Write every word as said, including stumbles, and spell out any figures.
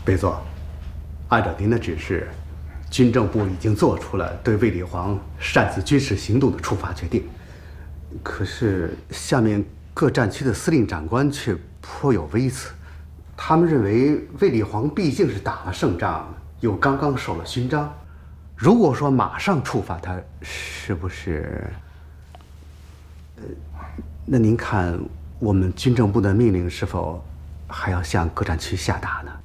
备座，按照您的指示，军政部已经做出了对卫立煌擅自军事行动的处罚决定。可是下面各战区的司令长官却颇有微词，他们认为卫立煌毕竟是打了胜仗，又刚刚受了勋章，如果说马上处罚他，是不是？呃，那您看我们军政部的命令是否还要向各战区下达呢？